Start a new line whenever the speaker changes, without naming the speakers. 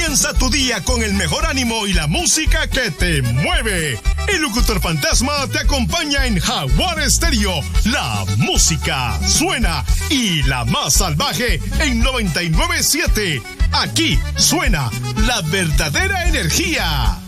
Comienza tu día con el mejor ánimo y la música que te mueve. El locutor fantasma te acompaña en Jaguar Estéreo. La música suena y la más salvaje en 99.7. Aquí suena la verdadera energía.